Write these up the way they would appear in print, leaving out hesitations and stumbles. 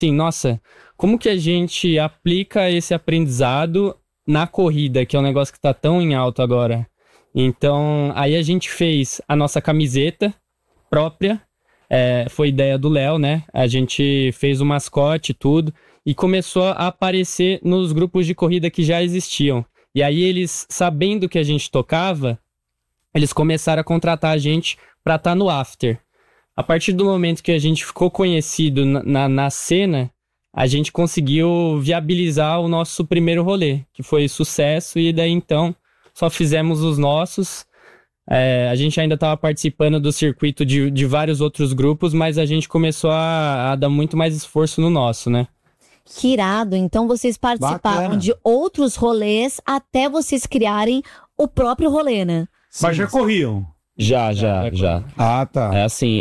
assim, nossa, como que a gente aplica esse aprendizado na corrida, que é um negócio que tá tão em alta agora? Então, aí a gente fez a nossa camiseta própria, foi ideia do Léo, né? A gente fez o mascote e tudo, e começou a aparecer nos grupos de corrida que já existiam. E aí eles, sabendo que a gente tocava, eles começaram a contratar a gente pra estar no after. A partir do momento que a gente ficou conhecido na cena, a gente conseguiu viabilizar o nosso primeiro rolê, que foi sucesso, e daí então só fizemos os nossos. A gente ainda estava participando do circuito de vários outros grupos, mas a gente começou a dar muito mais esforço no nosso, né? Que irado. Então vocês participaram de outros rolês até vocês criarem o próprio rolê, né? Mas já corriam? Já. Ah, tá.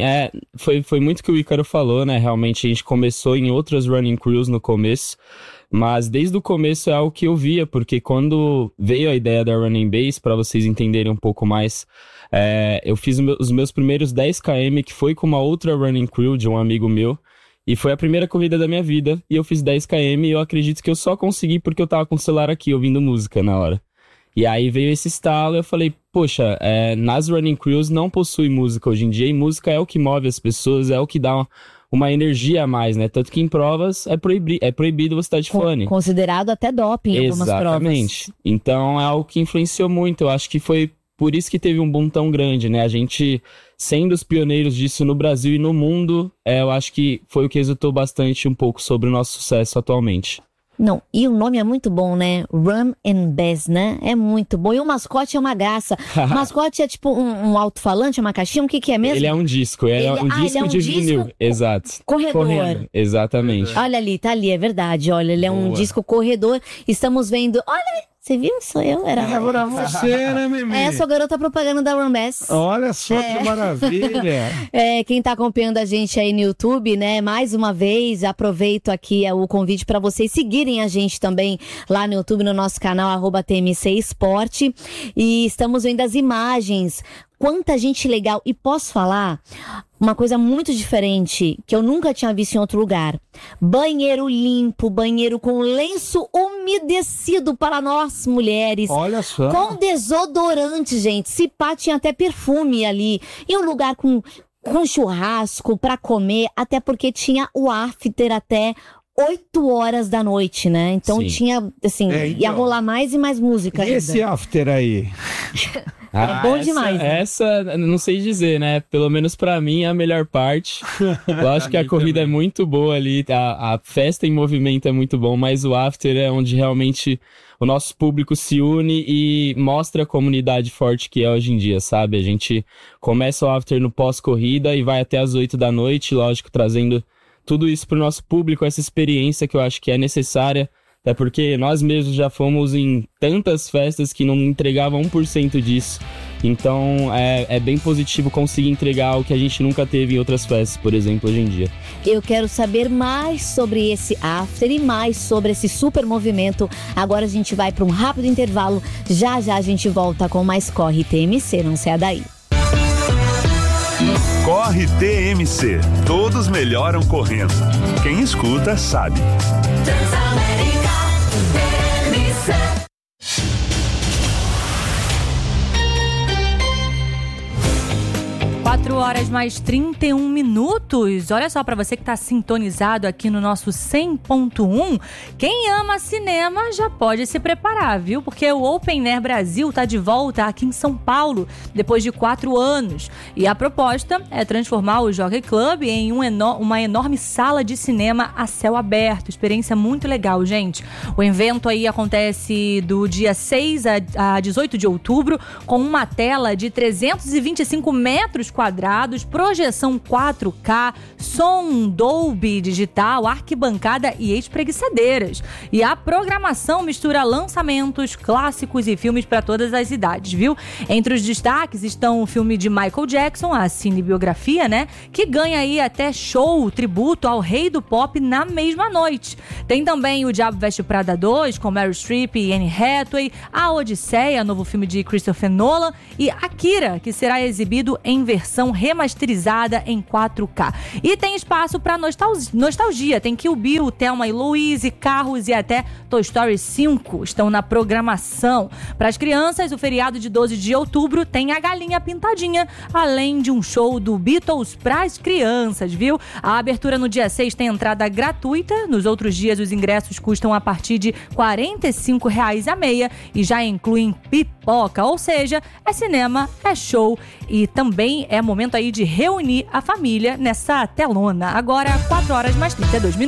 Foi muito que o Ícaro falou, né? Realmente a gente começou em outras running crews no começo, mas desde o começo é algo que eu via, porque quando veio a ideia da Running Base, para vocês entenderem um pouco mais, eu fiz os meus primeiros 10 km, que foi com uma outra running crew de um amigo meu, e foi a primeira corrida da minha vida, e eu fiz 10 km, e eu acredito que eu só consegui porque eu tava com o celular aqui, ouvindo música na hora. E aí veio esse estalo e eu falei, poxa, nas running crews não possui música hoje em dia, e música é o que move as pessoas, é o que dá uma energia a mais, né? Tanto que em provas é proibido você estar de fone. Considerado até doping em algumas provas. Exatamente. Então é algo que influenciou muito. Eu acho que foi por isso que teve um boom tão grande, né? A gente, sendo os pioneiros disso no Brasil e no mundo, eu acho que foi o que resultou bastante um pouco sobre o nosso sucesso atualmente. Não, e o nome é muito bom, né? Run and Bass, né? É muito bom. E o mascote é uma graça. O mascote é tipo um alto-falante, uma caixinha? O que é mesmo? Ele é um disco. É um disco de vinil. Exato. Corredor. Exatamente. Olha ali, tá ali, é verdade. Olha, ele é um disco corredor. Estamos vendo... Olha, você viu? Sou eu. Agora você, né, Mimi? Sou garota propaganda da Run Bass. Olha só que maravilha. Quem tá acompanhando a gente aí no YouTube, né? Mais uma vez, aproveito aqui o convite para vocês seguirem a gente também lá no YouTube, no nosso canal, @TMC Esporte. E estamos vendo as imagens. Quanta gente legal. E posso falar uma coisa muito diferente que eu nunca tinha visto em outro lugar. Banheiro limpo, banheiro com lenço umedecido para nós mulheres. Olha só. Com desodorante, gente. Se pá, tinha até perfume ali. E um lugar com churrasco para comer, até porque tinha o after até 8 horas da noite, né? Então tinha, assim, ia rolar mais e mais música. E esse after aí? É bom demais. Né? Essa, não sei dizer, né? Pelo menos pra mim é a melhor parte. Eu acho que a corrida também é muito boa ali, a festa em movimento é muito bom, mas o after é onde realmente o nosso público se une e mostra a comunidade forte que é hoje em dia, sabe? A gente começa o after no pós-corrida e vai até as 8 da noite, lógico, trazendo tudo isso pro nosso público, essa experiência que eu acho que é necessária. Até porque nós mesmos já fomos em tantas festas que não entregavam 1% disso. Então é bem positivo conseguir entregar o que a gente nunca teve em outras festas, por exemplo, hoje em dia. Eu quero saber mais sobre esse after e mais sobre esse super movimento. Agora a gente vai para um rápido intervalo. Já a gente volta com mais Corre TMC, não saia daí. Corre TMC. Todos melhoram correndo. Quem escuta sabe. Transamérica TMC. 4 horas mais 31 minutos. Olha só, para você que está sintonizado aqui no nosso 100.1, quem ama cinema já pode se preparar, viu? Porque o Open Air Brasil está de volta aqui em São Paulo, depois de 4 anos. E a proposta é transformar o Jockey Club em uma enorme sala de cinema a céu aberto. Experiência muito legal, gente. O evento aí acontece do dia 6 a 18 de outubro, com uma tela de 325 metros quadrados, projeção 4K, som Dolby digital, arquibancada e espreguiçadeiras. E a programação mistura lançamentos, clássicos e filmes para todas as idades, viu? Entre os destaques estão o filme de Michael Jackson, a cinebiografia, né? Que ganha aí até show, tributo ao rei do pop na mesma noite. Tem também O Diabo Veste Prada 2, com Meryl Streep e Anne Hathaway, A Odisseia, novo filme de Christopher Nolan, e Akira, que será exibido em versão versão remasterizada em 4K. E tem espaço para nostalgia. Tem Kill Bill, Thelma e Louise, Carros e até Toy Story 5 estão na programação. Para as crianças, o feriado de 12 de outubro tem a Galinha Pintadinha, além de um show do Beatles para as crianças, viu? A abertura no dia 6 tem entrada gratuita. Nos outros dias, os ingressos custam a partir de R$ 45,00 a meia e já incluem pipoca, ou seja, é cinema, é show e também é momento aí de reunir a família nessa telona. Agora, 4 horas mais 32 minutos.